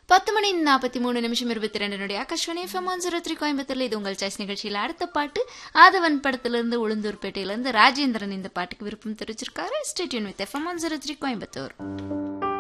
10:43 Akashvani FM 103 கோயம்புத்தூர்ல இது உங்கள் சாய்ஸ் நிகழ்ச்சியில் அடுத்த பாட்டு ஆதவன் படத்திலிருந்து உளுந்தூர்பேட்டையிலிருந்து ராஜேந்திரன் இந்த பாட்டுக்கு விருப்பம் தெரிவிச்சிருக்காரு. Stay tune with FM 103 Coimbatore.